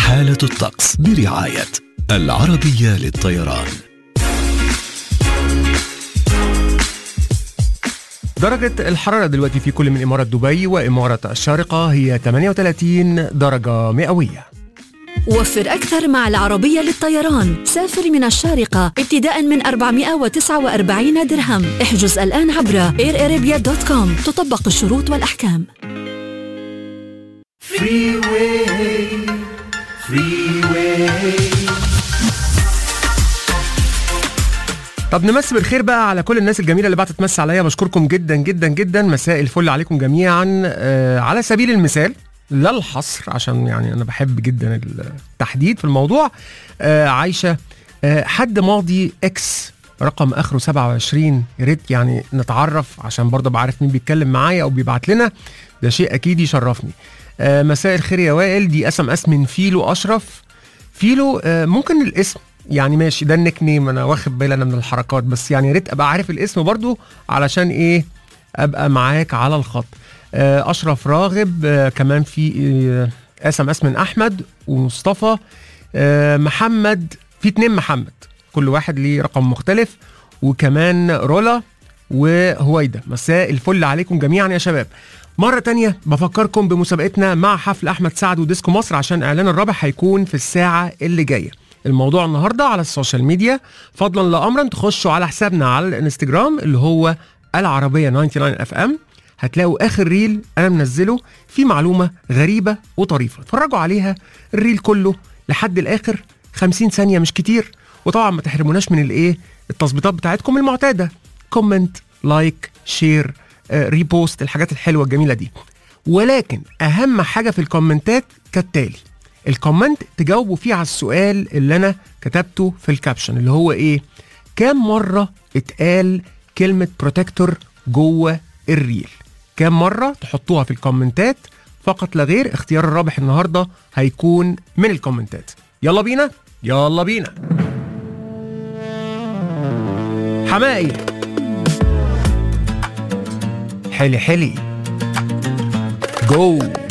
حالة الطقس برعاية العربية للطيران. درجة الحرارة دلوقتي في كل من إمارة دبي وإمارة الشارقة هي 38 درجة مئوية. وفر أكثر مع العربية للطيران. سافر من الشارقة ابتداء من 449 درهم. احجز الآن عبر airarabia.com. تطبق الشروط والأحكام. طب نمسي بالخير بقى على كل الناس الجميلة اللي بعتت تمسي عليا. بشكركم جدا جدا جدا. مساء الفل عليكم جميعا. على سبيل المثال لا الحصر، عشان يعني أنا بحب جدا التحديد في الموضوع. عايشة حد ماضي اكس رقم آخره 27. يا ريت يعني نتعرف عشان برضه بعرف مين بيتكلم معايا أو بيبعت لنا، ده شيء أكيد يشرفني. مساء الخير يا وائل. دي SMS من فيلو أشرف. فيلو ممكن الاسم يعني ماشي، ده النيك نيم، أنا واخد بالي أنا من الحركات، بس يعني يا ريت أبقى عارف الاسم برضه علشان إيه أبقى معاك على الخط. أشرف راغب. كمان في SMS من أحمد ومصطفى. محمد، في 2 محمد كل واحد ليه رقم مختلف، وكمان رولا وهويدا. مساء الفل عليكم جميعا يا شباب. مرة تانية بفكركم بمسابقتنا مع حفل أحمد سعد وديسكو مصر، عشان إعلان الرابح هيكون في الساعة اللي جاية. الموضوع النهاردة على السوشيال ميديا، فضلا لأمرا تخشوا على حسابنا على الانستجرام اللي هو العربية 99 FM. هتلاقوا آخر ريل أنا منزله في معلومة غريبة وطريفة، اتفرجوا عليها الريل كله لحد الآخر، 50 ثانية مش كتير. وطبعا ما تحرموناش من التظبيطات بتاعتكم المعتادة، كومنت، لايك، شير، ريبوست، الحاجات الحلوة الجميلة دي. ولكن أهم حاجة في الكومنتات كالتالي: الكومنت تجاوبوا فيه على السؤال اللي أنا كتبته في الكابشن، اللي هو كام مرة اتقال كلمة بروتكتور جوه الريل. كام مرة تحطوها في الكومنتات فقط لا غير. اختيار الرابح النهاردة هيكون من الكومنتات. يلا بينا يلا بينا. حمائي حلي حلي جو.